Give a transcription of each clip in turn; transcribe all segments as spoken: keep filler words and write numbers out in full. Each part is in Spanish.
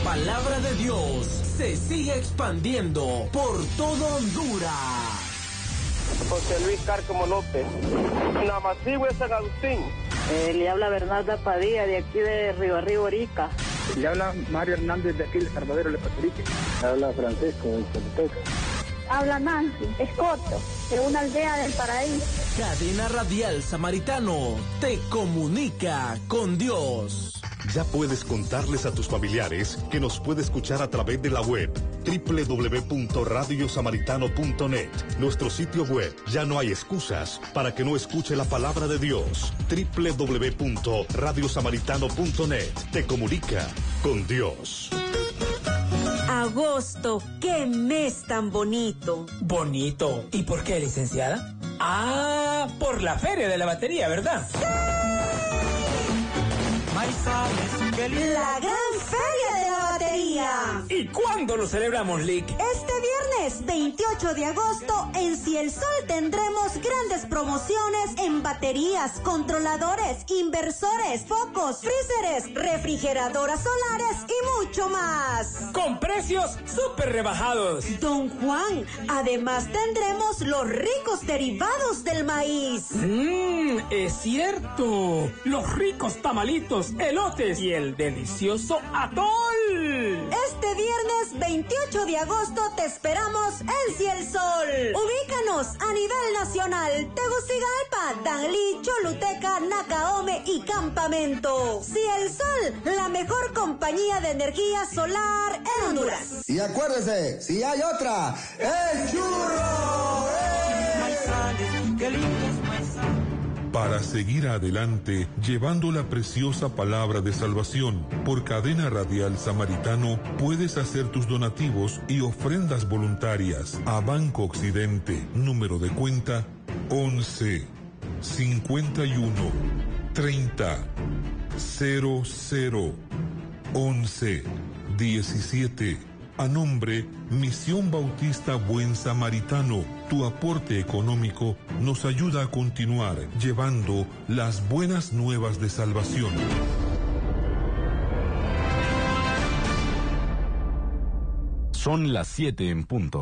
palabra de Dios se sigue expandiendo por todo Honduras. José Luis Cárcamo López, Namasigüe San Agustín. Eh, le habla Bernarda Padilla de aquí de Río Arriba, Orica. Le habla Mario Hernández de aquí de Salvador, Le Patrique. Le habla Francisco de Choluteca. Habla Nancy Escoto, de una aldea del paraíso. Cadena Radial Samaritano te comunica con Dios. Ya puedes contarles a tus familiares que nos puede escuchar a través de la web doble u doble u doble u punto radio samaritano punto net. Nuestro sitio web, ya no hay excusas para que no escuche la palabra de Dios. doble u doble u doble u punto radio samaritano punto net. Te comunica con Dios. Agosto, qué mes tan bonito. ¿Bonito? ¿Y por qué, licenciada? Ah, por la feria de la batería, ¿verdad? ¡Sí! La gran feria de la batería. ¿Y cuándo lo celebramos, Lick? Este viernes veintiocho de agosto en Cielsol tendremos grandes promociones en baterías, controladores, inversores, focos, freezers, refrigeradoras solares y mucho más. Con precios súper rebajados. Don Juan, además tendremos los ricos derivados del maíz. Mmm, es cierto. Los ricos tamalitos, elotes y el delicioso atol. Este viernes veintiocho de agosto te esperamos en Cielsol. Ubícanos a nivel nacional: Tegucigalpa, Danlí, Choluteca, Nacaome y Campamento. Cielsol, la mejor compañía de energía solar en Honduras. Y acuérdese, si hay otra, ¡el churro! ¡Eh! ¡Qué lindos paisajes! Para seguir adelante, llevando la preciosa palabra de salvación por Cadena Radial Samaritano, puedes hacer tus donativos y ofrendas voluntarias a Banco Occidente, número de cuenta once, cincuenta y uno, treinta, cero cero, once, diecisiete. A nombre Misión Bautista Buen Samaritano, tu aporte económico nos ayuda a continuar llevando las buenas nuevas de salvación. Son las siete en punto.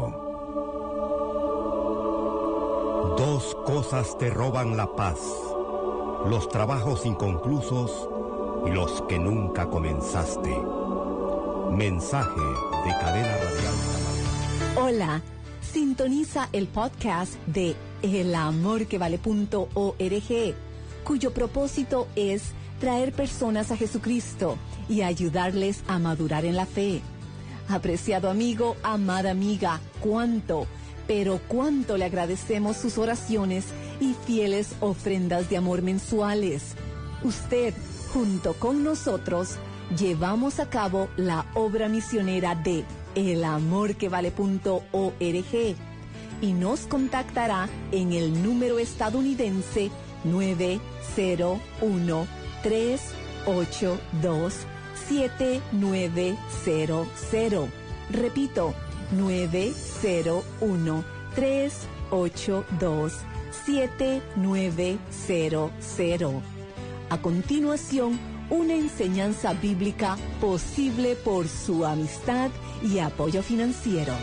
Dos cosas te roban la paz: los trabajos inconclusos y los que nunca comenzaste. Mensaje de Cadena Radial. Hola, sintoniza el podcast de el amor que vale punto org, cuyo propósito es traer personas a Jesucristo y ayudarles a madurar en la fe. Apreciado amigo, amada amiga, cuánto, pero cuánto le agradecemos sus oraciones y fieles ofrendas de amor mensuales. Usted, junto con nosotros, llevamos a cabo la obra misionera de el amor que vale punto org y nos contactará en el número estadounidense nueve cero uno, tres ocho dos, siete nueve cero cero. Repito, nueve cero uno, tres ocho dos, siete nueve cero cero. A continuación, una enseñanza bíblica posible por su amistad y apoyo financiero.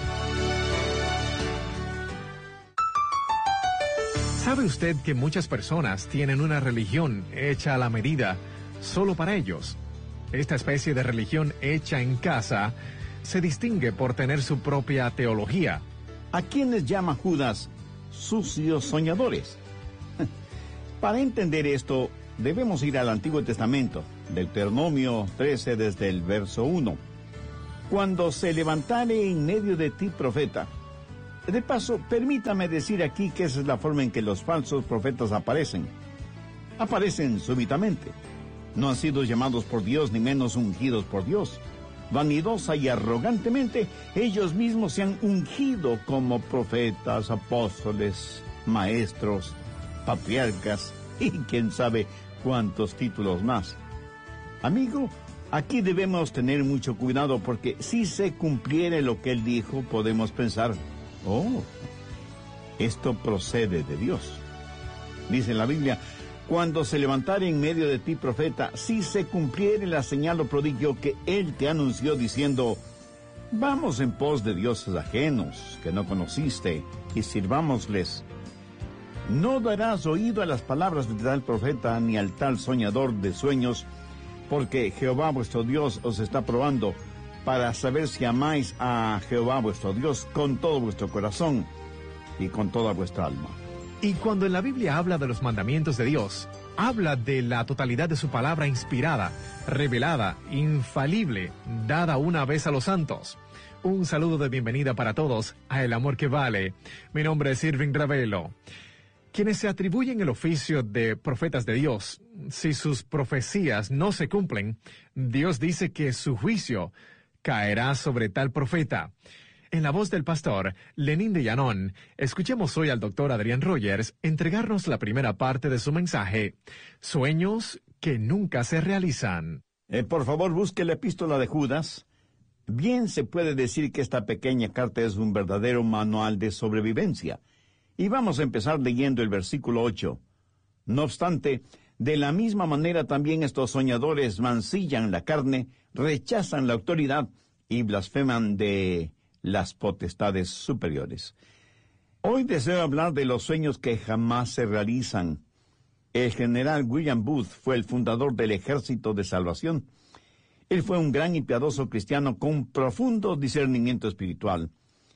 ¿Sabe usted que muchas personas tienen una religión hecha a la medida solo para ellos? Esta especie de religión hecha en casa se distingue por tener su propia teología. ¿A quiénes llama Judas sucios soñadores? Para entender esto, debemos ir al Antiguo Testamento, Deuteronomio trece desde el verso uno. Cuando se levantare en medio de ti profeta. De paso, permítame decir aquí que esa es la forma en que los falsos profetas aparecen. Aparecen súbitamente. No han sido llamados por Dios ni menos ungidos por Dios. Vanidosa y arrogantemente, ellos mismos se han ungido como profetas, apóstoles, maestros, patriarcas y quién sabe cuántos títulos más. Amigo, aquí debemos tener mucho cuidado porque si se cumpliere lo que él dijo, podemos pensar, oh, esto procede de Dios. Dice la Biblia, cuando se levantare en medio de ti profeta, si se cumpliere la señal o prodigio que él te anunció diciendo, vamos en pos de dioses ajenos que no conociste y sirvámosles. No darás oído a las palabras de tal profeta ni al tal soñador de sueños, porque Jehová vuestro Dios os está probando para saber si amáis a Jehová vuestro Dios con todo vuestro corazón y con toda vuestra alma. Y cuando en la Biblia habla de los mandamientos de Dios, habla de la totalidad de su palabra inspirada, revelada, infalible, dada una vez a los santos. Un saludo de bienvenida para todos a El Amor que Vale. Mi nombre es Irving Ravelo. Quienes se atribuyen el oficio de profetas de Dios, si sus profecías no se cumplen, Dios dice que su juicio caerá sobre tal profeta. En la voz del pastor Lenín de Llanón, escuchemos hoy al doctor Adrián Rogers entregarnos la primera parte de su mensaje, Sueños que nunca se realizan. Eh, por favor, busque la epístola de Judas. Bien se puede decir que esta pequeña carta es un verdadero manual de sobrevivencia. Y vamos a empezar leyendo el versículo ocho. No obstante, de la misma manera también estos soñadores mancillan la carne, rechazan la autoridad y blasfeman de las potestades superiores. Hoy deseo hablar de los sueños que jamás se realizan. El general William Booth fue el fundador del Ejército de Salvación. Él fue un gran y piadoso cristiano con profundo discernimiento espiritual.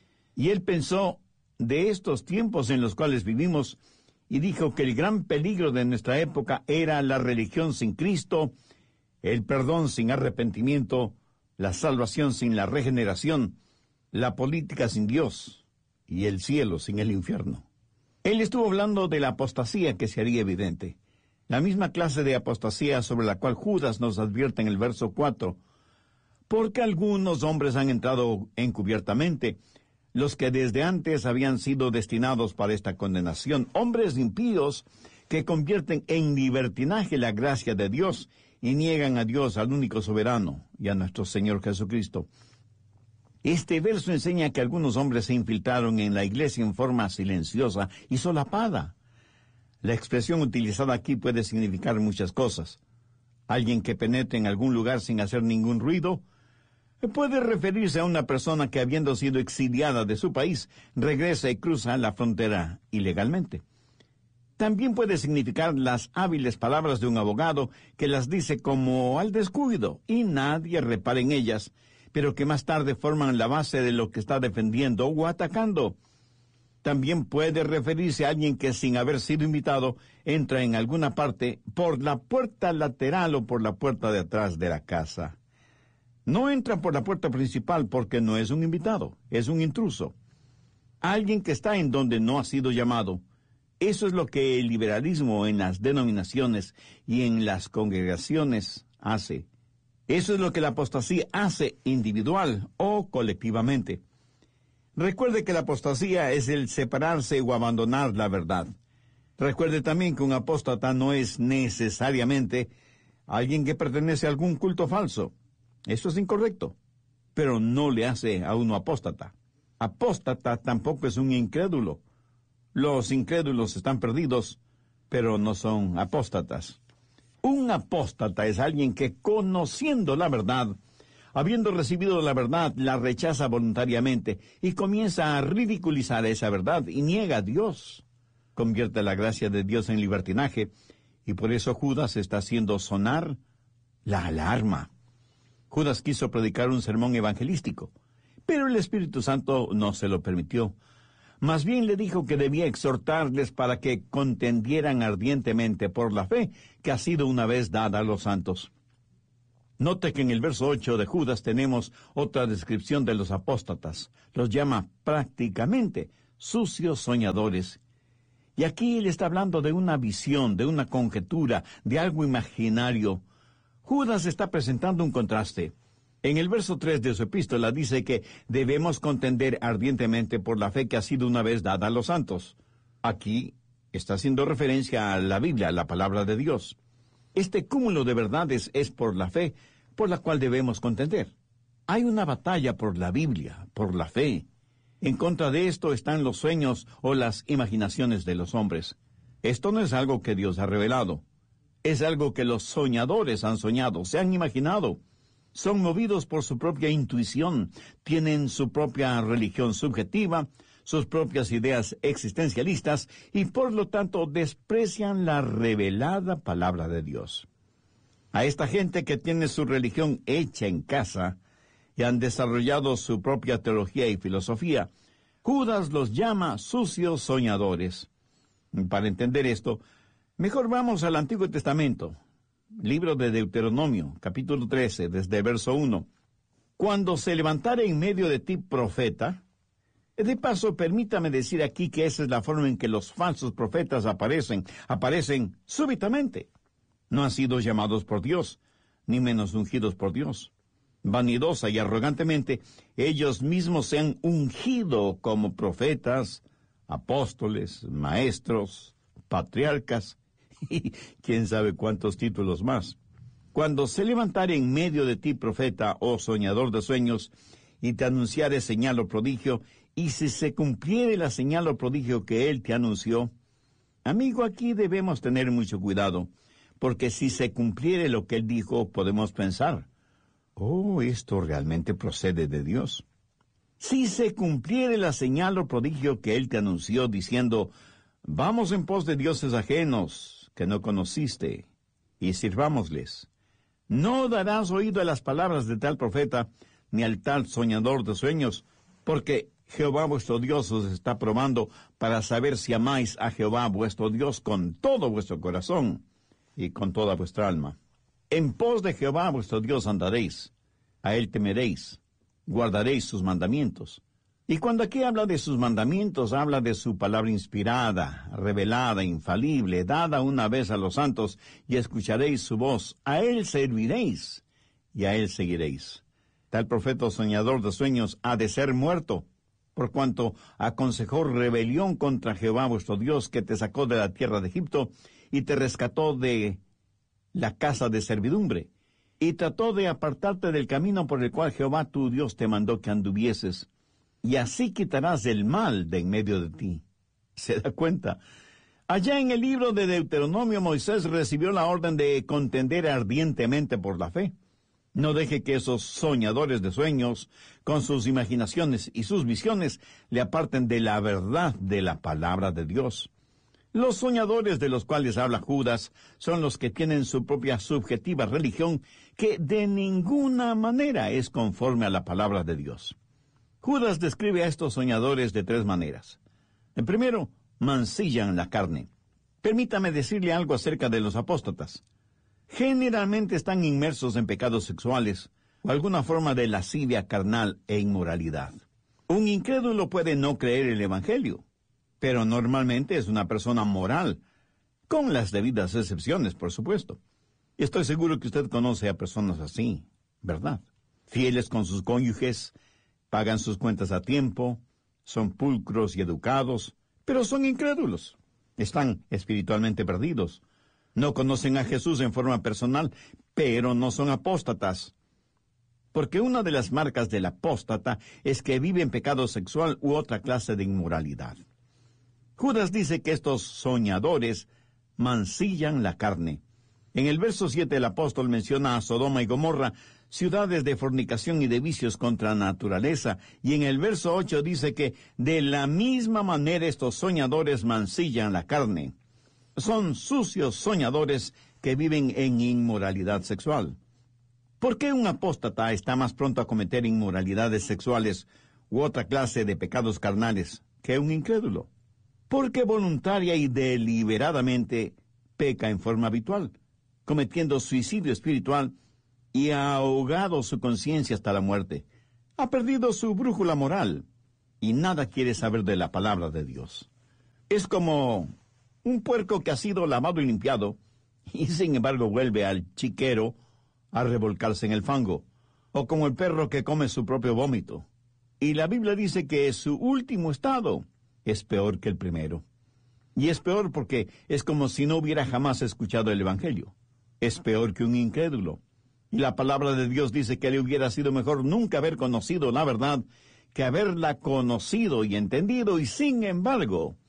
Y él pensó de estos tiempos en los cuales vivimos y dijo que el gran peligro de nuestra época era la religión sin Cristo, el perdón sin arrepentimiento, la salvación sin la regeneración, la política sin Dios y el cielo sin el infierno. Él estuvo hablando de la apostasía que se haría evidente, la misma clase de apostasía sobre la cual Judas nos advierte en el verso cuatro, porque algunos hombres han entrado encubiertamente, los que desde antes habían sido destinados para esta condenación, hombres impíos que convierten en libertinaje la gracia de Dios y niegan a Dios, al único soberano, y a nuestro Señor Jesucristo. Este verso enseña que algunos hombres se infiltraron en la iglesia en forma silenciosa y solapada. La expresión utilizada aquí puede significar muchas cosas. Alguien que penetre en algún lugar sin hacer ningún ruido. Puede referirse a una persona que, habiendo sido exiliada de su país, regresa y cruza la frontera ilegalmente. También puede significar las hábiles palabras de un abogado que las dice como al descuido y nadie repara en ellas, pero que más tarde forman la base de lo que está defendiendo o atacando. También puede referirse a alguien que, sin haber sido invitado, entra en alguna parte por la puerta lateral o por la puerta de atrás de la casa. No entra por la puerta principal porque no es un invitado, es un intruso. Alguien que está en donde no ha sido llamado. Eso es lo que el liberalismo en las denominaciones y en las congregaciones hace. Eso es lo que la apostasía hace individual o colectivamente. Recuerde que la apostasía es el separarse o abandonar la verdad. Recuerde también que un apóstata no es necesariamente alguien que pertenece a algún culto falso. Eso es incorrecto, pero no le hace a uno apóstata. Apóstata tampoco es un incrédulo. Los incrédulos están perdidos, pero no son apóstatas. Un apóstata es alguien que, conociendo la verdad, habiendo recibido la verdad, la rechaza voluntariamente y comienza a ridiculizar esa verdad y niega a Dios. Convierte la gracia de Dios en libertinaje y por eso Judas está haciendo sonar la alarma. Judas quiso predicar un sermón evangelístico, pero el Espíritu Santo no se lo permitió. Más bien le dijo que debía exhortarles para que contendieran ardientemente por la fe que ha sido una vez dada a los santos. Note que en el verso ocho de Judas tenemos otra descripción de los apóstatas. Los llama prácticamente sucios soñadores. Y aquí él está hablando de una visión, de una conjetura, de algo imaginario. Judas está presentando un contraste. En el verso tres de su epístola dice que debemos contender ardientemente por la fe que ha sido una vez dada a los santos. Aquí está haciendo referencia a la Biblia, a la palabra de Dios. Este cúmulo de verdades es por la fe, por la cual debemos contender. Hay una batalla por la Biblia, por la fe. En contra de esto están los sueños o las imaginaciones de los hombres. Esto no es algo que Dios ha revelado. Es algo que los soñadores han soñado, se han imaginado. Son movidos por su propia intuición, tienen su propia religión subjetiva, sus propias ideas existencialistas y por lo tanto desprecian la revelada palabra de Dios. A esta gente que tiene su religión hecha en casa y han desarrollado su propia teología y filosofía, Judas los llama sucios soñadores. Para entender esto, mejor vamos al Antiguo Testamento, libro de Deuteronomio, capítulo trece, desde el verso uno. Cuando se levantare en medio de ti profeta, de paso, permítame decir aquí que esa es la forma en que los falsos profetas aparecen, aparecen súbitamente. No han sido llamados por Dios, ni menos ungidos por Dios. Vanidosa y arrogantemente, ellos mismos se han ungido como profetas, apóstoles, maestros, patriarcas, y quién sabe cuántos títulos más. Cuando se levantare en medio de ti profeta o soñador de sueños, y te anunciare señal o prodigio, y si se cumpliere la señal o prodigio que él te anunció, amigo, aquí debemos tener mucho cuidado, porque si se cumpliere lo que él dijo, podemos pensar, oh, esto realmente procede de Dios. Si se cumpliere la señal o prodigio que él te anunció, diciendo, vamos en pos de dioses ajenos que no conociste, y sirvámosles, no darás oído a las palabras de tal profeta, ni al tal soñador de sueños, porque Jehová vuestro Dios os está probando para saber si amáis a Jehová vuestro Dios con todo vuestro corazón y con toda vuestra alma. En pos de Jehová vuestro Dios andaréis, a él temeréis, guardaréis sus mandamientos. Y cuando aquí habla de sus mandamientos, habla de su palabra inspirada, revelada, infalible, dada una vez a los santos, y escucharéis su voz. A él serviréis, y a él seguiréis. Tal profeta soñador de sueños ha de ser muerto, por cuanto aconsejó rebelión contra Jehová vuestro Dios, que te sacó de la tierra de Egipto, y te rescató de la casa de servidumbre, y trató de apartarte del camino por el cual Jehová tu Dios te mandó que anduvieses, y así quitarás el mal de en medio de ti. ¿Se da cuenta? Allá en el libro de Deuteronomio, Moisés recibió la orden de contender ardientemente por la fe. No deje que esos soñadores de sueños, con sus imaginaciones y sus visiones, le aparten de la verdad de la palabra de Dios. Los soñadores de los cuales habla Judas son los que tienen su propia subjetiva religión, que de ninguna manera es conforme a la palabra de Dios. Judas describe a estos soñadores de tres maneras. En primero, mancillan la carne. Permítame decirle algo acerca de los apóstatas. Generalmente están inmersos en pecados sexuales o alguna forma de lascivia carnal e inmoralidad. Un incrédulo puede no creer el Evangelio, pero normalmente es una persona moral, con las debidas excepciones, por supuesto. Y estoy seguro que usted conoce a personas así, ¿verdad? Fieles con sus cónyuges, pagan sus cuentas a tiempo, son pulcros y educados, pero son incrédulos. Están espiritualmente perdidos. No conocen a Jesús en forma personal, pero no son apóstatas. Porque una de las marcas del apóstata es que vive en pecado sexual u otra clase de inmoralidad. Judas dice que estos soñadores mancillan la carne. En el verso siete el apóstol menciona a Sodoma y Gomorra, ciudades de fornicación y de vicios contra naturaleza, y en el verso ocho dice que de la misma manera estos soñadores mancillan la carne. Son sucios soñadores que viven en inmoralidad sexual. ¿Por qué un apóstata está más pronto a cometer inmoralidades sexuales u otra clase de pecados carnales que un incrédulo? Porque voluntaria y deliberadamente peca en forma habitual, cometiendo suicidio espiritual y ha ahogado su conciencia hasta la muerte. Ha perdido su brújula moral y nada quiere saber de la palabra de Dios. Es como un puerco que ha sido lavado y limpiado, y sin embargo vuelve al chiquero a revolcarse en el fango, o como el perro que come su propio vómito. Y la Biblia dice que su último estado es peor que el primero. Y es peor porque es como si no hubiera jamás escuchado el Evangelio. Es peor que un incrédulo. Y la palabra de Dios dice que le hubiera sido mejor nunca haber conocido la verdad que haberla conocido y entendido, y sin embargo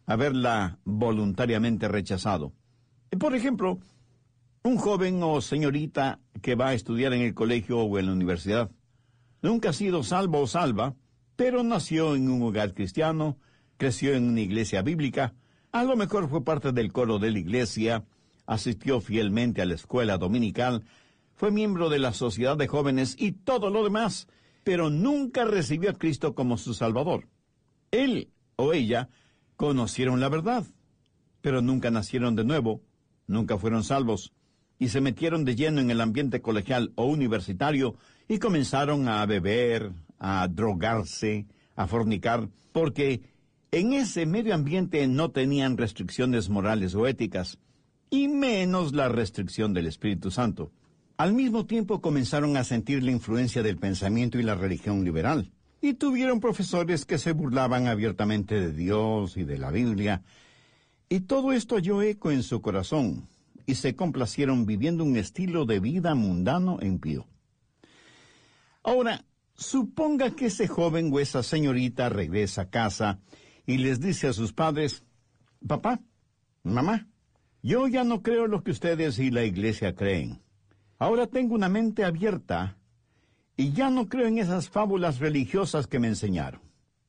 haberla voluntariamente rechazado. Por ejemplo, un joven o señorita que va a estudiar en el colegio o en la universidad. Nunca ha sido salvo o salva, pero nació en un hogar cristiano, creció en una iglesia bíblica, a lo mejor fue parte del coro de la iglesia, asistió fielmente a la escuela dominical, fue miembro de la sociedad de jóvenes y todo lo demás, pero nunca recibió a Cristo como su Salvador. Él o ella conocieron la verdad, pero nunca nacieron de nuevo, nunca fueron salvos, y se metieron de lleno en el ambiente colegial o universitario y comenzaron a beber, a drogarse, a fornicar, porque en ese medio ambiente no tenían restricciones morales o éticas, y menos la restricción del Espíritu Santo. Al mismo tiempo comenzaron a sentir la influencia del pensamiento y la religión liberal, y tuvieron profesores que se burlaban abiertamente de Dios y de la Biblia, y todo esto halló eco en su corazón, y se complacieron viviendo un estilo de vida mundano e impío. Ahora, suponga que ese joven o esa señorita regresa a casa y les dice a sus padres: papá, mamá, yo ya no creo lo que ustedes y la iglesia creen. Ahora tengo una mente abierta y ya no creo en esas fábulas religiosas que me enseñaron.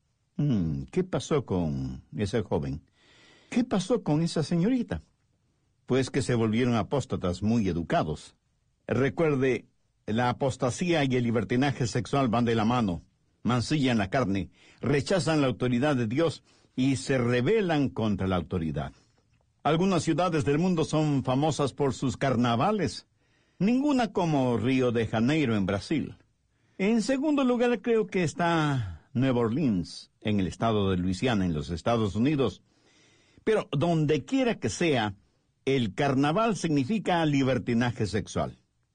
Hmm, ¿qué pasó con ese joven? ¿Qué pasó con esa señorita? Pues que se volvieron apóstatas muy educados. Recuerde, la apostasía y el libertinaje sexual van de la mano, mancillan la carne, rechazan la autoridad de Dios y se rebelan contra la autoridad. Algunas ciudades del mundo son famosas por sus carnavales, ninguna como Río de Janeiro en Brasil. En segundo lugar, creo que está Nueva Orleans, en el estado de Luisiana, en los Estados Unidos. Pero donde quiera que sea, el carnaval significa libertinaje sexual.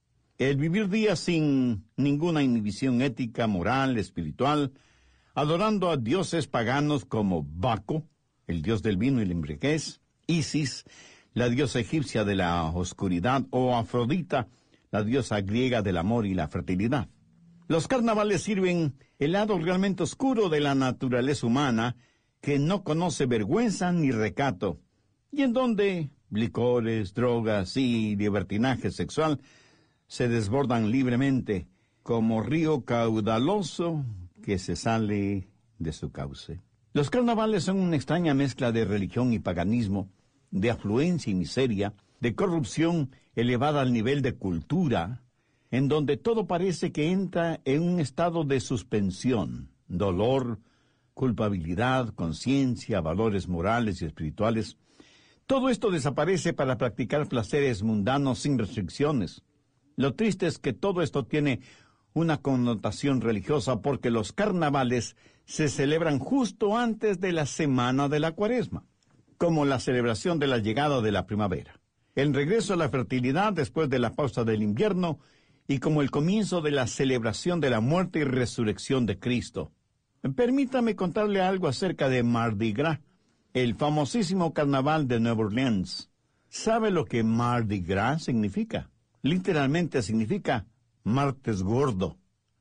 El vivir días sin ninguna inhibición ética, moral, espiritual, adorando a dioses paganos como Baco, el dios del vino y la embriaguez, Isis, la diosa egipcia de la oscuridad, o Afrodita, la diosa griega del amor y la fertilidad. Los carnavales sirven el lado realmente oscuro de la naturaleza humana, que no conoce vergüenza ni recato, y en donde licores, drogas y libertinaje sexual se desbordan libremente, como río caudaloso que se sale de su cauce. Los carnavales son una extraña mezcla de religión y paganismo, de afluencia y miseria, de corrupción elevada al nivel de cultura, en donde todo parece que entra en un estado de suspensión, dolor, culpabilidad, conciencia, valores morales y espirituales. Todo esto desaparece para practicar placeres mundanos sin restricciones. Lo triste es que todo esto tiene una connotación religiosa porque los carnavales se celebran justo antes de la semana de la Cuaresma, como la celebración de la llegada de la primavera, el regreso a la fertilidad después de la pausa del invierno y como el comienzo de la celebración de la muerte y resurrección de Cristo. Permítame contarle algo acerca de Mardi Gras, el famosísimo carnaval de Nueva Orleans. ¿Sabe lo que Mardi Gras significa? Literalmente significa martes gordo.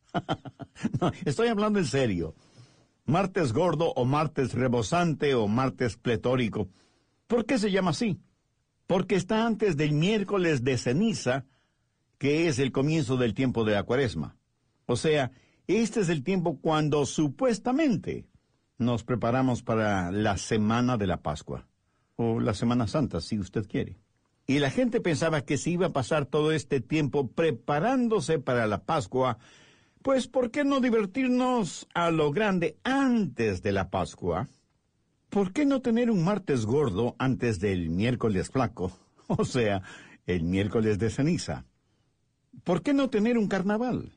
No, estoy hablando en serio. Martes gordo o martes rebosante o martes pletórico. ¿Por qué se llama así? Porque está antes del miércoles de ceniza, que es el comienzo del tiempo de la Cuaresma. O sea, este es el tiempo cuando supuestamente nos preparamos para la semana de la Pascua, o la Semana Santa, si usted quiere. Y la gente pensaba que se iba a pasar todo este tiempo preparándose para la Pascua, pues ¿por qué no divertirnos a lo grande antes de la Pascua? ¿Por qué no tener un martes gordo antes del miércoles flaco? O sea, el miércoles de ceniza. ¿Por qué no tener un carnaval?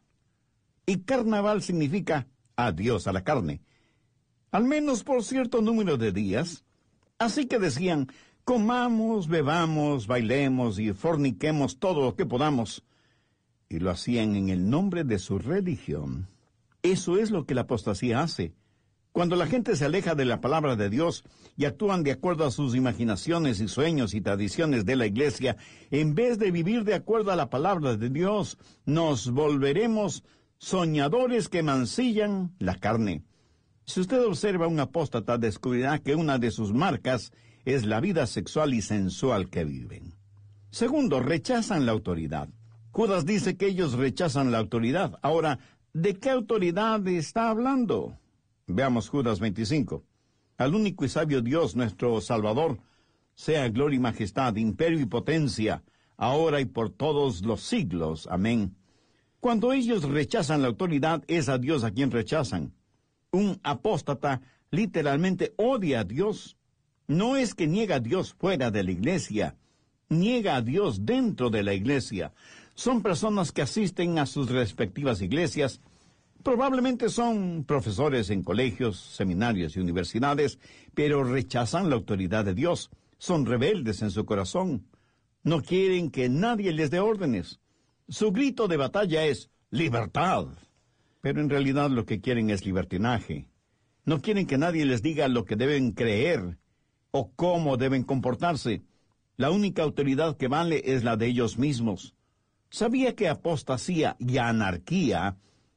Y carnaval significa adiós a la carne, al menos por cierto número de días. Así que decían, comamos, bebamos, bailemos y forniquemos todo lo que podamos. Y lo hacían en el nombre de su religión. Eso es lo que la apostasía hace. Cuando la gente se aleja de la palabra de Dios y actúan de acuerdo a sus imaginaciones y sueños y tradiciones de la iglesia, en vez de vivir de acuerdo a la palabra de Dios, nos volveremos soñadores que mancillan la carne. Si usted observa a un apóstata, descubrirá que una de sus marcas es la vida sexual y sensual que viven. Segundo, rechazan la autoridad. Judas dice que ellos rechazan la autoridad. Ahora, ¿de qué autoridad está hablando? Veamos Judas veinticinco. Al único y sabio Dios, nuestro Salvador, sea gloria y majestad, imperio y potencia, ahora y por todos los siglos. Amén. Cuando ellos rechazan la autoridad, es a Dios a quien rechazan. Un apóstata literalmente odia a Dios. No es que niega a Dios fuera de la iglesia, niega a Dios dentro de la iglesia. Son personas que asisten a sus respectivas iglesias. Probablemente son profesores en colegios, seminarios y universidades, pero rechazan la autoridad de Dios. Son rebeldes en su corazón. No quieren que nadie les dé órdenes. Su grito de batalla es libertad. Pero en realidad lo que quieren es libertinaje. No quieren que nadie les diga lo que deben creer o cómo deben comportarse. La única autoridad que vale es la de ellos mismos. ¿Sabía que apostasía y anarquía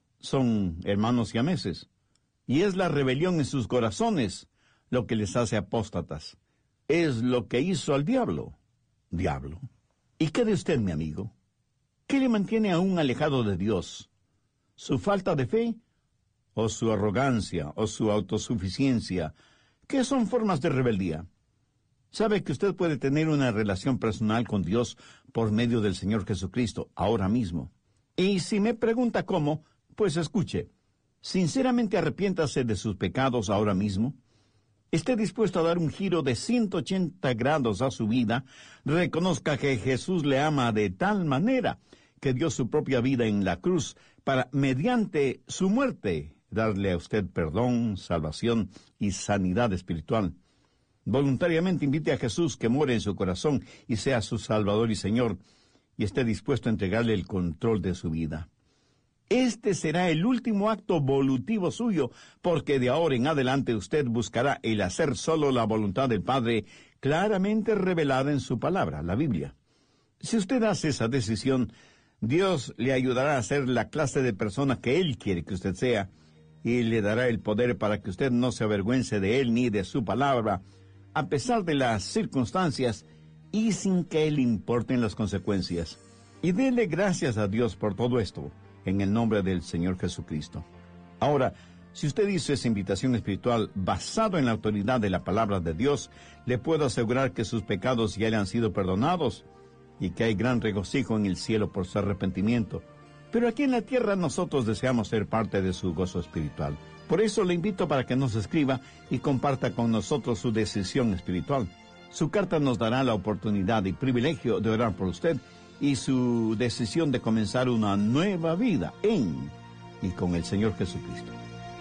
son hermanos siameses? Y es la rebelión en sus corazones lo que les hace apóstatas. Es lo que hizo al diablo. Diablo. ¿Y qué de usted, mi amigo? ¿Qué le mantiene aún alejado de Dios? ¿Su falta de fe? ¿O su arrogancia? ¿O su autosuficiencia? ¿Qué son formas de rebeldía? ¿Sabe que usted puede tener una relación personal con Dios por medio del Señor Jesucristo ahora mismo? Y si me pregunta cómo, pues escuche. Sinceramente arrepiéntase de sus pecados ahora mismo. Esté dispuesto a dar un giro de ciento ochenta grados a su vida. Reconozca que Jesús le ama de tal manera que dio su propia vida en la cruz para, mediante su muerte, darle a usted perdón, salvación y sanidad espiritual. Voluntariamente invite a Jesús que more en su corazón y sea su Salvador y Señor, y esté dispuesto a entregarle el control de su vida. Este será el último acto volutivo suyo, porque de ahora en adelante usted buscará el hacer solo la voluntad del Padre, claramente revelada en su palabra, la Biblia. Si usted hace esa decisión, Dios le ayudará a ser la clase de persona que Él quiere que usted sea, y le dará el poder para que usted no se avergüence de Él ni de su palabra, a pesar de las circunstancias y sin que le importen las consecuencias. Y dele gracias a Dios por todo esto, en el nombre del Señor Jesucristo. Ahora, si usted hizo esa invitación espiritual basado en la autoridad de la palabra de Dios, le puedo asegurar que sus pecados ya le han sido perdonados y que hay gran regocijo en el cielo por su arrepentimiento. Pero aquí en la tierra nosotros deseamos ser parte de su gozo espiritual. Por eso le invito para que nos escriba y comparta con nosotros su decisión espiritual. Su carta nos dará la oportunidad y privilegio de orar por usted y su decisión de comenzar una nueva vida en y con el Señor Jesucristo.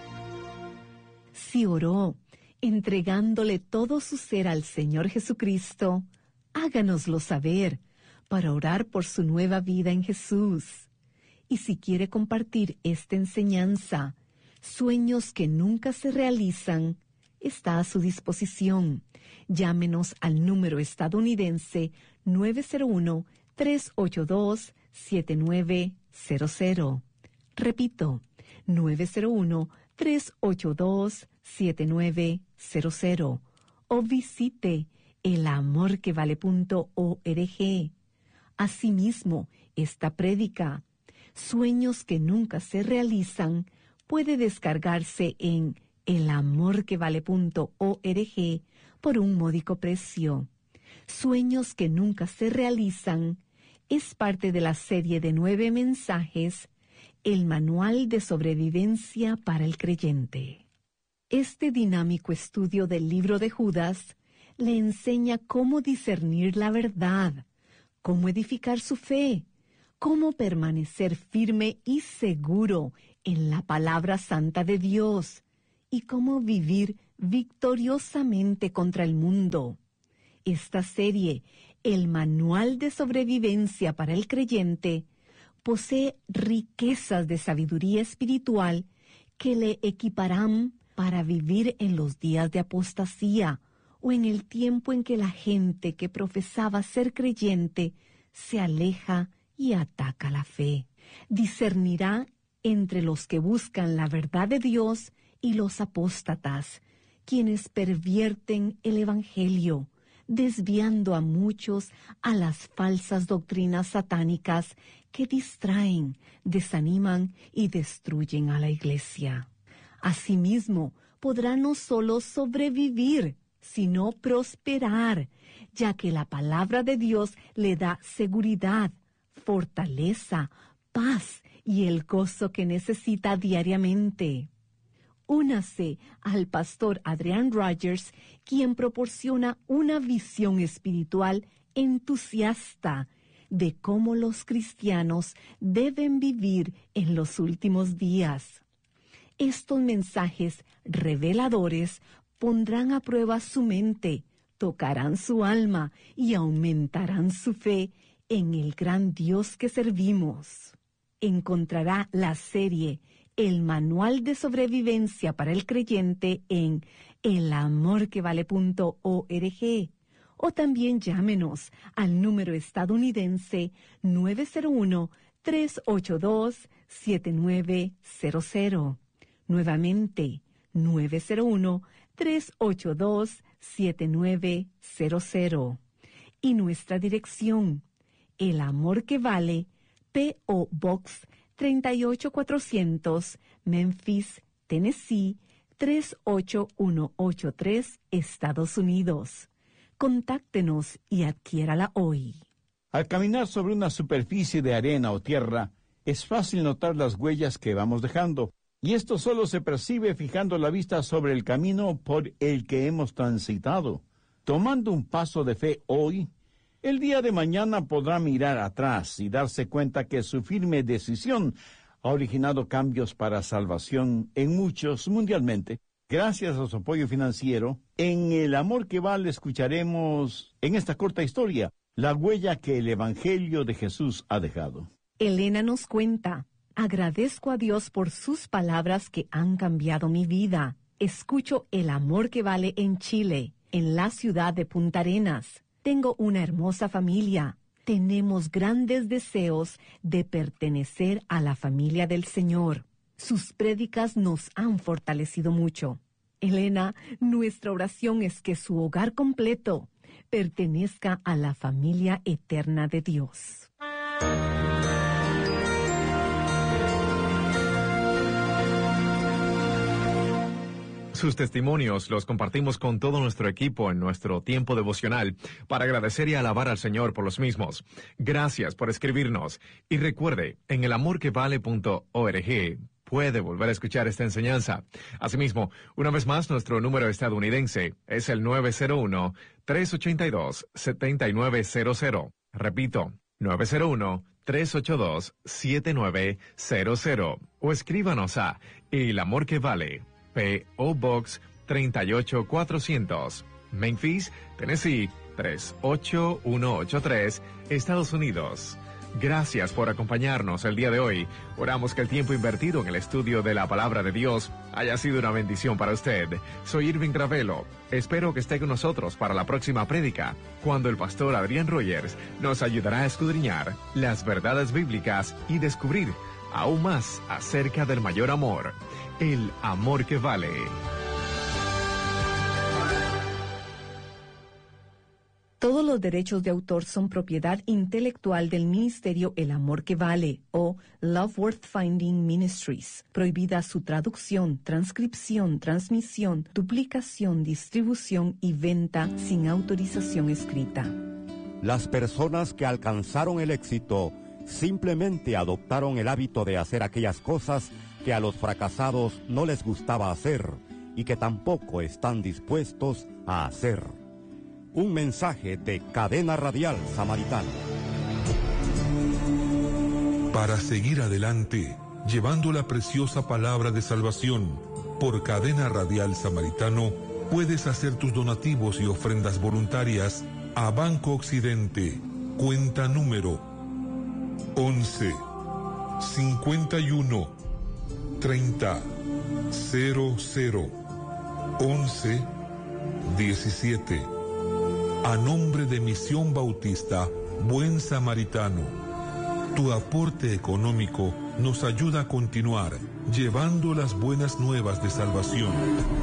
Si oró, entregándole todo su ser al Señor Jesucristo, háganoslo saber para orar por su nueva vida en Jesús. Y si quiere compartir esta enseñanza, Sueños que nunca se realizan, está a su disposición. Llámenos al número estadounidense nueve cero uno, tres ocho dos, siete nueve cero cero. Repito, nueve cero uno, tres ocho dos, siete nueve cero cero. O visite el amor que vale punto org. Asimismo, esta prédica, Sueños que nunca se realizan, puede descargarse en el amor que vale punto org por un módico precio. Sueños que nunca se realizan es parte de la serie de nueve mensajes, el Manual de Sobrevivencia para el Creyente. Este dinámico estudio del libro de Judas le enseña cómo discernir la verdad, cómo edificar su fe, cómo permanecer firme y seguro en la palabra santa de Dios y cómo vivir victoriosamente contra el mundo. Esta serie, el Manual de Sobrevivencia para el Creyente, posee riquezas de sabiduría espiritual que le equiparán para vivir en los días de apostasía o en el tiempo en que la gente que profesaba ser creyente se aleja y ataca la fe. Discernirá entre los que buscan la verdad de Dios y los apóstatas, quienes pervierten el Evangelio, desviando a muchos a las falsas doctrinas satánicas que distraen, desaniman y destruyen a la Iglesia. Asimismo, podrá no solo sobrevivir, sino prosperar, ya que la palabra de Dios le da seguridad, fortaleza, paz y el gozo que necesita diariamente. Únase al pastor Adrian Rogers, quien proporciona una visión espiritual entusiasta de cómo los cristianos deben vivir en los últimos días. Estos mensajes reveladores pondrán a prueba su mente, tocarán su alma y aumentarán su fe en el gran Dios que servimos. Encontrará la serie El Manual de Sobrevivencia para el Creyente en el amor que vale punto org, o también llámenos al número estadounidense nueve cero uno, tres ocho dos, siete nueve cero cero. Nuevamente, nueve cero uno, tres ocho dos, siete nueve cero cero. Y nuestra dirección, El Amor que Vale, P O Box treinta y ocho cuatrocientos, Memphis, Tennessee, tres ocho uno ocho tres, Estados Unidos. Contáctenos y adquiérala hoy. Al caminar sobre una superficie de arena o tierra, es fácil notar las huellas que vamos dejando, y esto solo se percibe fijando la vista sobre el camino por el que hemos transitado. Tomando un paso de fe hoy, el día de mañana podrá mirar atrás y darse cuenta que su firme decisión ha originado cambios para salvación en muchos mundialmente. Gracias a su apoyo financiero, en El Amor que Vale escucharemos en esta corta historia la huella que el Evangelio de Jesús ha dejado. Elena nos cuenta: agradezco a Dios por sus palabras que han cambiado mi vida. Escucho El Amor que Vale en Chile, en la ciudad de Punta Arenas. Tengo una hermosa familia. Tenemos grandes deseos de pertenecer a la familia del Señor. Sus prédicas nos han fortalecido mucho. Elena, nuestra oración es que su hogar completo pertenezca a la familia eterna de Dios. Sus testimonios los compartimos con todo nuestro equipo en nuestro tiempo devocional para agradecer y alabar al Señor por los mismos. Gracias por escribirnos. Y recuerde, en el amor que vale punto org puede volver a escuchar esta enseñanza. Asimismo, una vez más, nuestro número estadounidense es el nueve cero uno, tres ocho dos, siete nueve cero cero. Repito, nueve cero uno, tres ocho dos, siete nueve cero cero. O escríbanos a El Amor que Vale, P O Box treinta y ocho cuatrocientos, Memphis, Tennessee tres ocho uno ocho tres, Estados Unidos. Gracias por acompañarnos el día de hoy. Oramos que el tiempo invertido en el estudio de la Palabra de Dios haya sido una bendición para usted. Soy Irving Ravelo. Espero que esté con nosotros para la próxima prédica, cuando el pastor Adrian Rogers nos ayudará a escudriñar las verdades bíblicas y descubrir aún más acerca del mayor amor, el amor que vale. Todos los derechos de autor son propiedad intelectual del Ministerio El Amor que Vale o Love Worth Finding Ministries. Prohibida su traducción, transcripción, transmisión, duplicación, distribución y venta sin autorización escrita. Las personas que alcanzaron el éxito simplemente adoptaron el hábito de hacer aquellas cosas que a los fracasados no les gustaba hacer y que tampoco están dispuestos a hacer. Un mensaje de Cadena Radial Samaritano. Para seguir adelante, llevando la preciosa palabra de salvación, por Cadena Radial Samaritano, puedes hacer tus donativos y ofrendas voluntarias a Banco Occidente, cuenta número once, cincuenta y uno, treinta, cero cero, once, diecisiete. A nombre de Misión Bautista Buen Samaritano, Tu aporte económico nos ayuda a continuar llevando las buenas nuevas de salvación.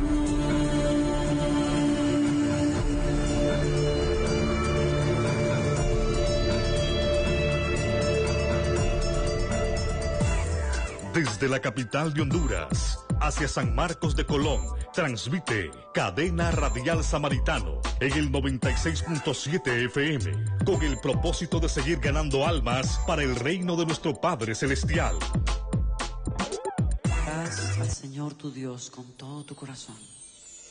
Desde la capital de Honduras hacia San Marcos de Colón, transmite Cadena Radial Samaritano en el noventa y seis punto siete F M, con el propósito de seguir ganando almas para el reino de nuestro Padre Celestial. Haz al Señor tu Dios con todo tu corazón.